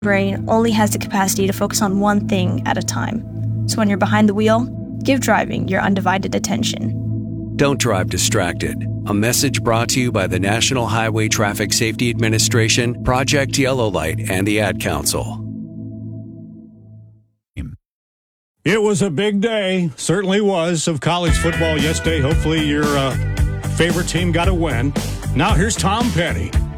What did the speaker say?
brain only has the capacity to focus on one thing at a time. So when you're behind the wheel, give driving your undivided attention. Don't drive distracted. A message brought to you by the National Highway Traffic Safety Administration, Project Yellow Light, and the Ad Council. It was a big day, certainly was, of college football yesterday. Hopefully your favorite team got a win. Now here's Tom Petty.